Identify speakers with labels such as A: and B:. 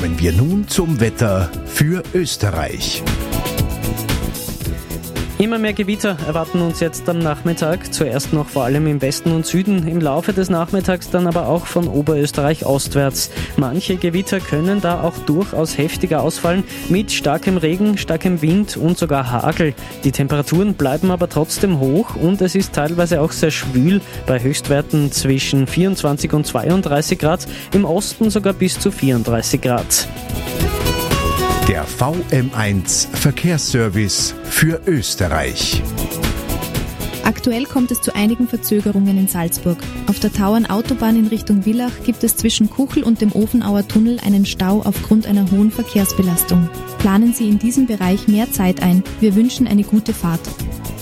A: Kommen wir nun zum Wetter für Österreich.
B: Immer mehr Gewitter erwarten uns jetzt am Nachmittag. Zuerst noch vor allem im Westen und Süden, im Laufe des Nachmittags dann aber auch von Oberösterreich ostwärts. Manche Gewitter können da auch durchaus heftiger ausfallen, mit starkem Regen, starkem Wind und sogar Hagel. Die Temperaturen bleiben aber trotzdem hoch und es ist teilweise auch sehr schwül, bei Höchstwerten zwischen 24 und 32 Grad, im Osten sogar bis zu 34 Grad.
A: Der VM1 Verkehrsservice für Österreich.
C: Aktuell kommt es zu einigen Verzögerungen in Salzburg. Auf der Tauernautobahn in Richtung Villach gibt es zwischen Kuchel und dem Ofenauer Tunnel einen Stau aufgrund einer hohen Verkehrsbelastung. Planen Sie in diesem Bereich mehr Zeit ein. Wir wünschen eine gute Fahrt.